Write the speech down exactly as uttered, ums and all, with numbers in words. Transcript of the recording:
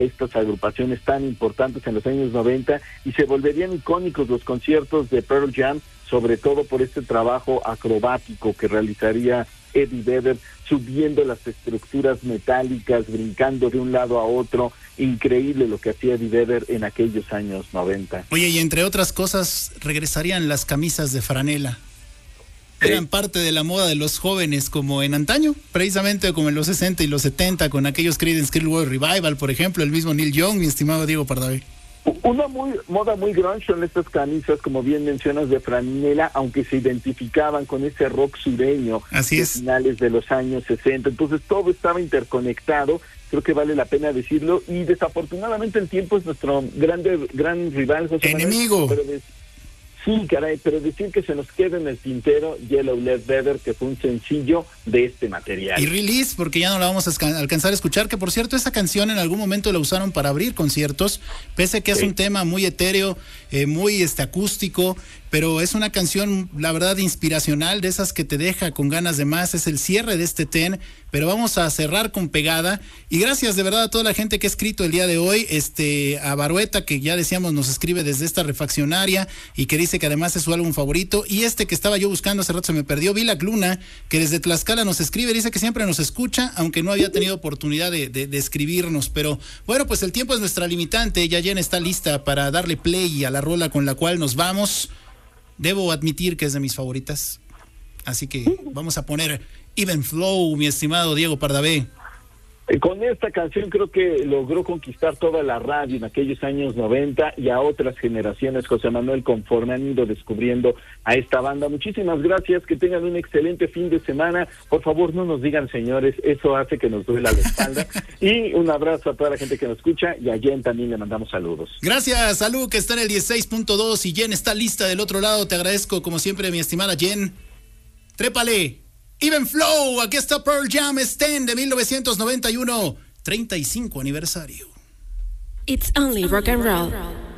estas agrupaciones tan importantes en los años noventa, y se volverían icónicos los conciertos de Pearl Jam, sobre todo por este trabajo acrobático que realizaría Eddie Vedder, subiendo las estructuras metálicas, brincando de un lado a otro. Increíble lo que hacía Eddie Vedder en aquellos años noventa. Oye, y entre otras cosas, regresarían las camisas de franela. Eran parte de la moda de los jóvenes, como en antaño, precisamente como en los sesenta y los setenta, con aquellos Creedence Clearwater Revival, por ejemplo, el mismo Neil Young, mi estimado Diego Pardavé. Una muy moda muy grunge son estas camisas, como bien mencionas, de franela, aunque se identificaban con ese rock sureño. Así de es. Finales de los años sesenta, entonces todo estaba interconectado, creo que vale la pena decirlo, y desafortunadamente el tiempo es nuestro grande, gran rival, José enemigo. Manuel, pero de... Sí, caray, pero decir que se nos queda en el tintero Yellow Ledbetter, que fue un sencillo de este material. Y Release, porque ya no la vamos a alcanzar a escuchar, que por cierto, esa canción en algún momento la usaron para abrir conciertos, pese a que sí. Es un tema muy etéreo, eh, muy este acústico, pero es una canción, la verdad, inspiracional, de esas que te deja con ganas de más. Es el cierre de este ten, pero vamos a cerrar con Pegada. Y gracias de verdad a toda la gente que ha escrito el día de hoy, este a Barueta, que ya decíamos nos escribe desde esta refaccionaria y que dice que además es su álbum favorito, y este que estaba yo buscando hace rato se me perdió, Vilac Luna, que desde Tlaxcala nos escribe, dice que siempre nos escucha, aunque no había tenido oportunidad de, de, de escribirnos, pero bueno, pues el tiempo es nuestra limitante. Yayen está lista para darle play a la rola con la cual nos vamos. Debo admitir que es de mis favoritas, así que vamos a poner Even Flow, mi estimado Diego Pardavé. Con esta canción creo que logró conquistar toda la radio en aquellos años noventa y a otras generaciones, José Manuel, conforme han ido descubriendo a esta banda. Muchísimas gracias, que tengan un excelente fin de semana. Por favor, no nos digan señores, eso hace que nos duela la espalda. Y un abrazo a toda la gente que nos escucha, y a Jen también le mandamos saludos. Gracias, Salud, que está en el dieciséis punto dos, y Jen está lista del otro lado. Te agradezco, como siempre, mi estimada Jen. Trépale. Even Flow, aquí está Pearl Jam Stand de mil novecientos noventa y uno, treinta y cinco aniversario. It's only rock and roll.